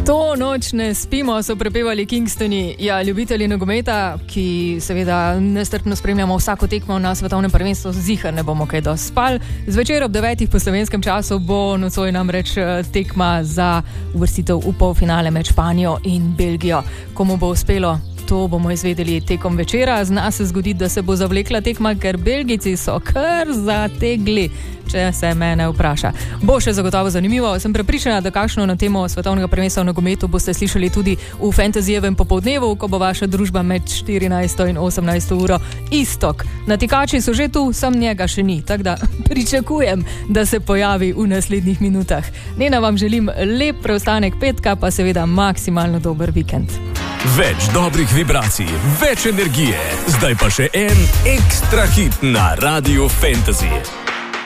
To noč ne spimo, so prepevali Kingstoni. Ja, ljubitelji nogometa, ki seveda nestrpno spremljamo vsako tekmo na svetovnem prvenstvu, zihar ne bomo kaj dosti spali. Zvečer ob 9 po slovenskem času bo nocoj namreč tekma za uvrstitev v polfinale med Španijo in Belgijo. Komu bo uspelo? To bomo izvedeli tekom večera. Zna se zgoditi, da se bo zavlekla tekma, ker Belgijci so kar zategli, če se mene vpraša. Bo še zagotovo zanimivo. Sem prepričana, da kakšno na temo svetovnega prvenstva v nogometu boste slišali tudi v Fantasyjevem popoldnevu, ko bo vaša družba med 14 in 18 uro Istok. Natikači so že tu, sam njega še ni, tako da pričakujem, da se pojavi v naslednjih minutah. Nena, vam želim lep preostanek petka, pa seveda maksimalno dober vikend. Več dobrih vibracij, več energije, zdaj pa še en ekstra hit na Radiu Fantasy.